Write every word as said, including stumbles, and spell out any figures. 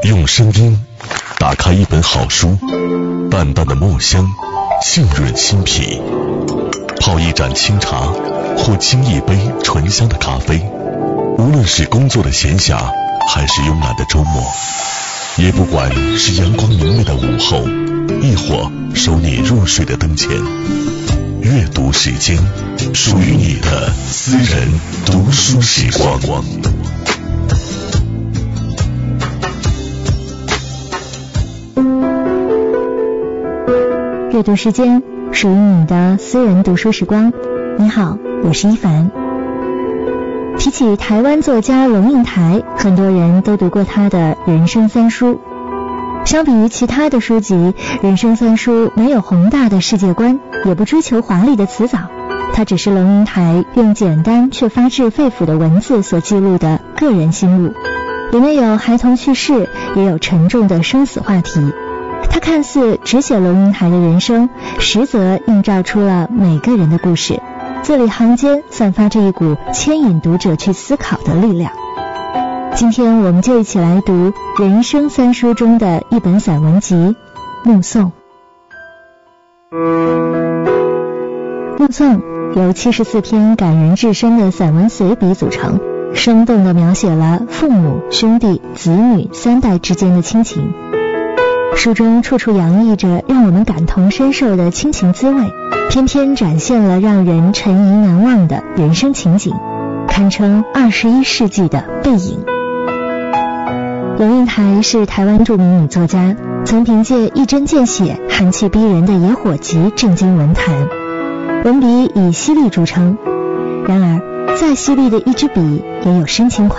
用声音打开一本好书，淡淡的墨香浸润心脾，泡一盏清茶或沏一杯醇香的咖啡，无论是工作的闲暇还是慵懒的周末，也不管是阳光明媚的午后，亦或守你入睡的灯前，阅读时间，属于你的私人读书时光。 阅读时间，属于你的私人读书时光。你好，我是一凡。提起台湾作家龙应台，很多人都读过他的人生三书。相比于其他的书籍，人生三书没有宏大的世界观，也不追求华丽的辞藻，它只是龙应台用简单却发自肺腑的文字所记录的个人心路，里面有孩童趣事，也有沉重的生死话题。他看似只写龙应台的人生，实则映照出了每个人的故事，字里行间散发着一股牵引读者去思考的力量。今天我们就一起来读人生三书中的一本散文集《目送》。目送由七十四篇感人至深的散文随笔组成，生动地描写了父母、兄弟、子女三代之间的亲情。书中处处洋溢着让我们感同身受的亲情滋味，偏偏展现了让人沉吟难忘的人生情景，堪称二十一世纪的背影。龙应台是台湾著名女作家，曾凭借一针见血、寒气逼人的《野火集》震惊文坛，文笔以犀利著称。然而，再犀利的一支笔，也有深情款。